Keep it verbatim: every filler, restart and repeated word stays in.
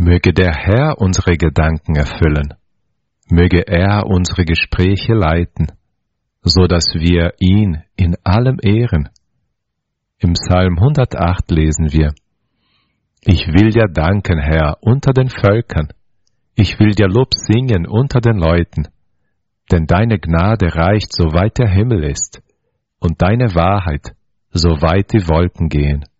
Möge der Herr unsere Gedanken erfüllen. Möge er unsere Gespräche leiten, so dass wir ihn in allem ehren. Im Psalm hundertacht lesen wir: Ich will dir danken, Herr, unter den Völkern. Ich will dir Lob singen unter den Leuten. Denn deine Gnade reicht, so weit der Himmel ist, und deine Wahrheit, so weit die Wolken gehen.